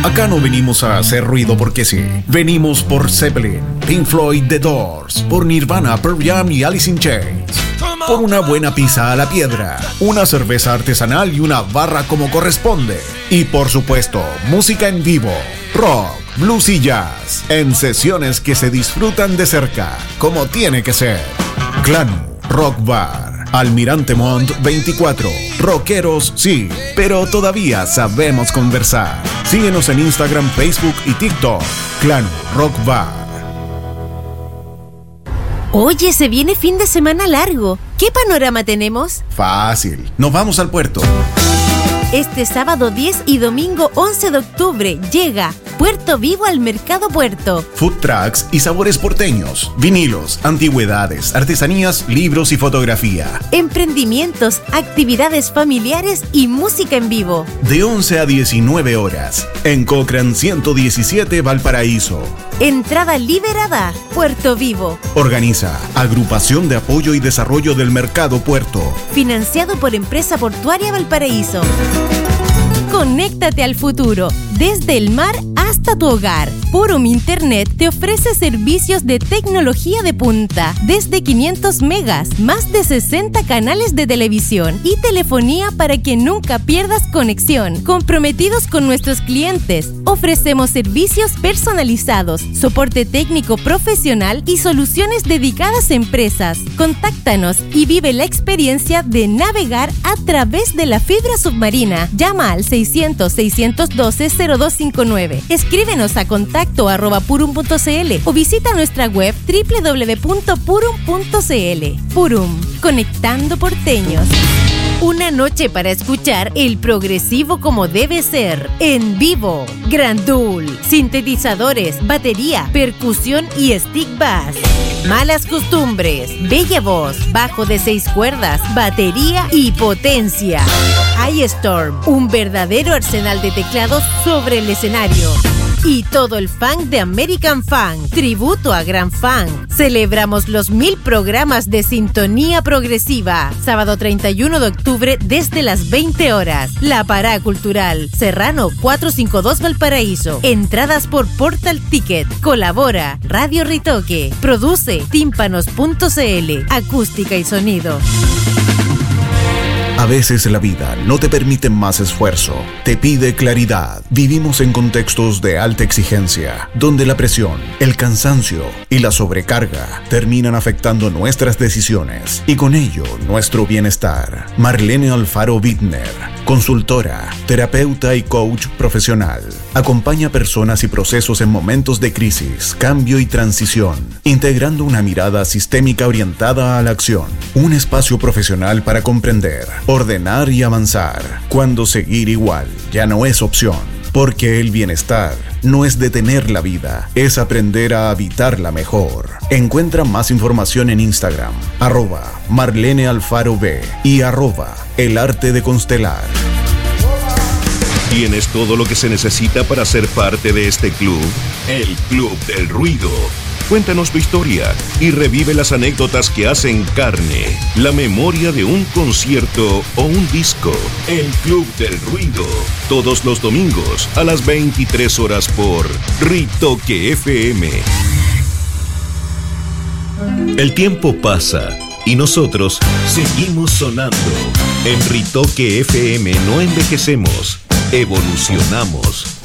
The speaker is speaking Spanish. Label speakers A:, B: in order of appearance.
A: Acá no venimos a hacer ruido porque sí. Venimos por Zeppelin, Pink Floyd, The Doors, por Nirvana, Pearl Jam y Alice in Chains. Por una buena pizza a la piedra, una cerveza artesanal y una barra como corresponde. Y por supuesto, música en vivo, rock, blues y jazz, en sesiones que se disfrutan de cerca, como tiene que ser. Clanu Rock Bar, Almirante Montt 24. Rockeros sí, pero todavía sabemos conversar. Síguenos en Instagram, Facebook y TikTok. Clanu Rock Bar.
B: Oye, se viene fin de semana largo. ¿Qué panorama tenemos?
A: Fácil, nos vamos al puerto.
B: Este sábado 10 y domingo 11 de octubre llega Puerto Vivo al Mercado Puerto.
A: Food trucks y sabores porteños, vinilos, antigüedades, artesanías, libros y fotografía.
B: Emprendimientos, actividades familiares y música en vivo.
A: De 11 a 19 horas, en Cochrane 117, Valparaíso.
B: Entrada liberada, Puerto Vivo.
A: Organiza Agrupación de Apoyo y Desarrollo del Mercado Puerto.
B: Financiado por Empresa Portuaria Valparaíso. Conéctate al futuro, desde el mar hasta tu hogar. Purum Internet te ofrece servicios de tecnología de punta, desde 500 megas, más de 60 canales de televisión y telefonía para que nunca pierdas conexión. Comprometidos con nuestros clientes, ofrecemos servicios personalizados, soporte técnico profesional y soluciones dedicadas a empresas. Contáctanos y vive la experiencia de navegar a través de la fibra submarina. Llama al 600-612-0259. Escríbenos a contacto@purum.cl o visita nuestra web www.purum.cl. Purum, conectando porteños. Una noche para escuchar el progresivo como debe ser. En vivo, Grandul, sintetizadores, batería, percusión y stick bass. Malas costumbres, bella voz, bajo de 6 cuerdas, batería y potencia. iStorm, un verdadero arsenal de teclados sobre el escenario. Y todo el funk de American Funk, tributo a Gran Funk. Celebramos los 1000 programas de sintonía progresiva. Sábado 31 de octubre desde las 20 horas. La Pará Cultural, Serrano 452 Valparaíso. Entradas por Portal Ticket. Colabora Radio Ritoque. Produce tímpanos.cl. Acústica y sonido.
A: A veces la vida no te permite más esfuerzo, te pide claridad. Vivimos en contextos de alta exigencia, donde la presión, el cansancio y la sobrecarga terminan afectando nuestras decisiones y con ello nuestro bienestar. Marlene Alfaro Wittner, consultora, terapeuta y coach profesional. Acompaña personas y procesos en momentos de crisis, cambio y transición, integrando una mirada sistémica orientada a la acción. Un espacio profesional para comprender, ordenar y avanzar, cuando seguir igual ya no es opción, porque el bienestar no es detener la vida, es aprender a habitarla mejor. Encuentra más información en Instagram, @MarleneAlfaroB y @ElArteDeConstelar.
C: ¿Tienes todo lo que se necesita para ser parte de este club? El Club del Ruido. Cuéntanos tu historia y revive las anécdotas que hacen carne la memoria de un concierto o un disco. El Club del Ruido. Todos los domingos a las 23 horas por Ritoque FM. El tiempo pasa y nosotros seguimos sonando. En Ritoque FM no envejecemos, evolucionamos.